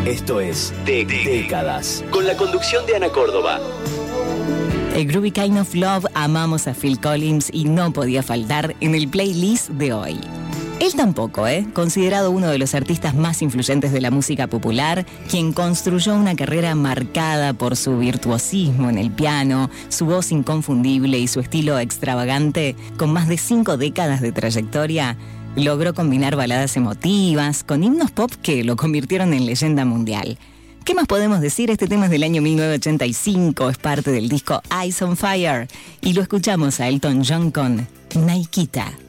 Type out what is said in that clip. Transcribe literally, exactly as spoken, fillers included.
Esto es De Décadas, con la conducción de Ana Córdoba. A Groovy Kind of Love, amamos a Phil Collins y no podía faltar en el playlist de hoy. Él tampoco, ¿eh? Considerado uno de los artistas más influyentes de la música popular, quien construyó una carrera marcada por su virtuosismo en el piano, su voz inconfundible y su estilo extravagante, con más de cinco décadas de trayectoria, logró combinar baladas emotivas con himnos pop que lo convirtieron en leyenda mundial. ¿Qué más podemos decir? Este tema es del año mil novecientos ochenta y cinco, es parte del disco Eyes on Fire, y lo escuchamos a Elton John con Nikita.